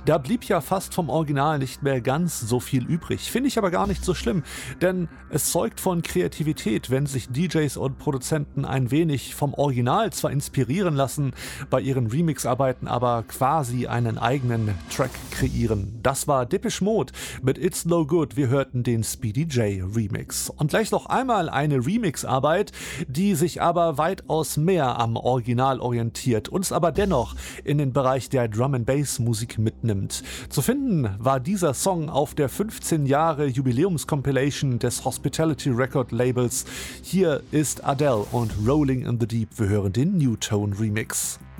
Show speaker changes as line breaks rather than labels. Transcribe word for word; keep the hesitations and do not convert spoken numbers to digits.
Da blieb ja fast vom Original nicht mehr ganz so viel übrig. Finde ich aber gar nicht so schlimm, denn es zeugt von Kreativität, wenn sich D Js und Produzenten ein wenig vom Original zwar inspirieren lassen, bei ihren Remix-Arbeiten aber quasi einen eigenen Track kreieren. Das war Depeche Mode mit It's No Good. Wir hörten den Speedy J Remix. Und gleich noch einmal eine Remix-Arbeit, die sich aber weitaus mehr am Original orientiert, uns aber dennoch in den Bereich der Drum-and-Bass-Musik mitnimmt. Zu finden war dieser Song auf der fünfzehn Jahre Jubiläums-Compilation des Hospitality Record Labels. Hier ist Adele und Rolling in the Deep. Wir hören den New Tone Remix.